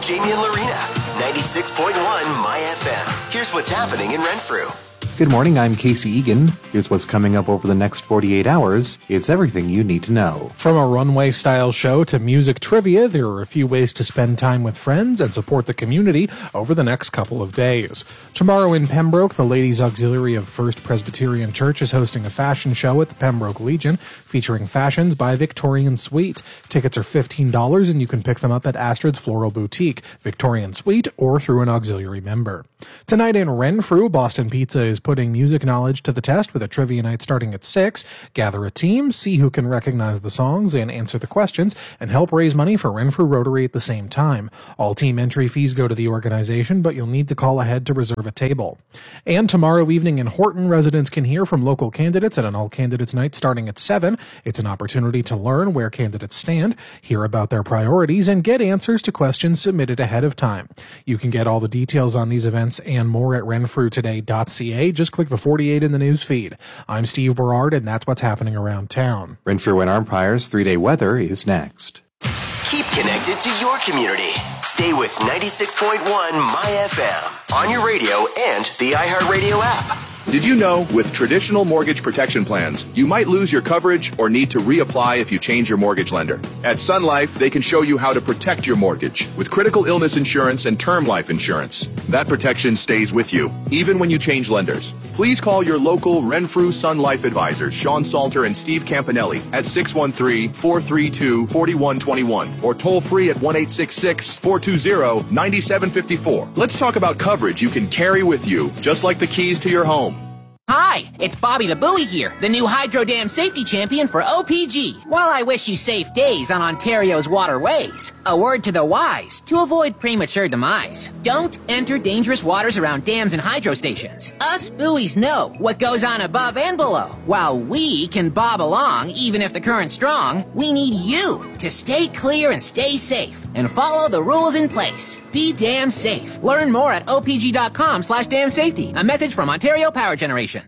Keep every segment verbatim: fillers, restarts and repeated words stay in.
Jamie and Lorena, ninety-six point one My F M. Here's what's happening in Renfrew. Good morning, I'm Casey Egan. Here's what's coming up over the next forty-eight hours. It's everything you need to know. From a runway-style show to music trivia, there are a few ways to spend time with friends and support the community over the next couple of days. Tomorrow in Pembroke, the Ladies Auxiliary of First Presbyterian Church is hosting a fashion show at the Pembroke Legion, featuring fashions by Victorian Suite. Tickets are fifteen dollars, and you can pick them up at Astrid's Floral Boutique, Victorian Suite, or through an auxiliary member. Tonight in Renfrew, Boston Pizza is putting music knowledge to the test with a trivia night starting at six. Gather a team, see who can recognize the songs and answer the questions, and help raise money for Renfrew Rotary at the same time. All team entry fees go to the organization, but you'll need to call ahead to reserve a table. And tomorrow evening in Horton, residents can hear from local candidates at an all-candidates night starting at seven. It's an opportunity to learn where candidates stand, hear about their priorities, and get answers to questions submitted ahead of time. You can get all the details on these events and more at renfrew today dot c a. Just click the forty-eight in the news feed. I'm Steve Berard, and that's what's happening around town. Renfrew and Armpire's three-day weather is next. Keep connected to your community. Stay with ninety-six point one My F M on your radio and the iHeartRadio app. Did you know with traditional mortgage protection plans, you might lose your coverage or need to reapply if you change your mortgage lender? At Sun Life, they can show you how to protect your mortgage with critical illness insurance and term life insurance. That protection stays with you, even when you change lenders. Please call your local Renfrew Sun Life advisors, Sean Salter and Steve Campanelli, at six one three, four three two, four one two one or toll free at one eight six six, four two zero, nine seven five four. Let's talk about coverage you can carry with you, just like the keys to your home. Hi, it's Bobby the Buoy here, the new Hydro Dam Safety Champion for O P G. While I wish you safe days on Ontario's waterways, a word to the wise to avoid premature demise. Don't enter dangerous waters around dams and hydro stations. Us buoys know what goes on above and below. While we can bob along even if the current's strong, we need you to stay clear and stay safe and follow the rules in place. Be damn safe. Learn more at O P G dot com slash dam safety. A message from Ontario Power Generation.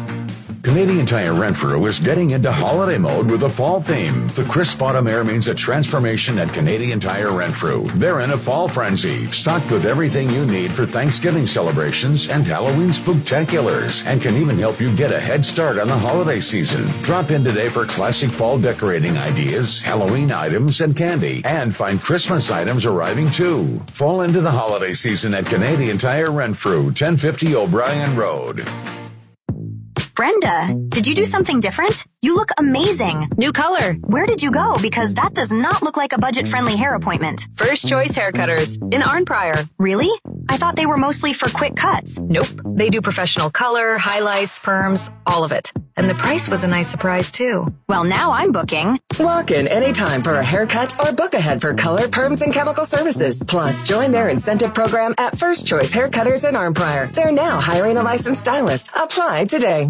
Canadian Tire Renfrew is getting into holiday mode with a fall theme. The crisp autumn air means a transformation at Canadian Tire Renfrew. They're in a fall frenzy, stocked with everything you need for Thanksgiving celebrations and Halloween spooktaculars, and can even help you get a head start on the holiday season. Drop in today for classic fall decorating ideas, Halloween items, and candy, and find Christmas items arriving too. Fall into the holiday season at Canadian Tire Renfrew, ten fifty O'Brien Road. Brenda, did you do something different? You look amazing. New color. Where did you go? Because that does not look like a budget-friendly hair appointment. First Choice Haircutters in Arnprior. Really? I thought they were mostly for quick cuts. Nope. They do professional color, highlights, perms, all of it. And the price was a nice surprise, too. Well, now I'm booking. Walk in anytime for a haircut or book ahead for color, perms, and chemical services. Plus, join their incentive program at First Choice Haircutters in Arnprior. They're now hiring a licensed stylist. Apply today.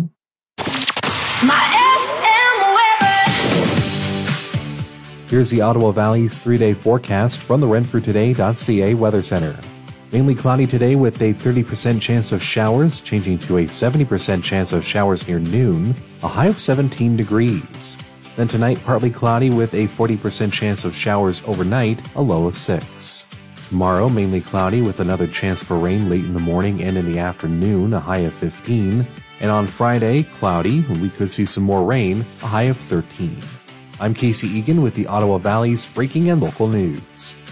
My F M weather. Here's the Ottawa Valley's three-day forecast from the renfrew today dot c a Weather Center. Mainly cloudy today with a thirty percent chance of showers, changing to a seventy percent chance of showers near noon, a high of seventeen degrees. Then tonight, partly cloudy with a forty percent chance of showers overnight, a low of six. Tomorrow, mainly cloudy with another chance for rain late in the morning and in the afternoon, a high of fifteen. And on Friday, cloudy, we could see some more rain, a high of thirteen. I'm Casey Egan with the Ottawa Valley's breaking and local news.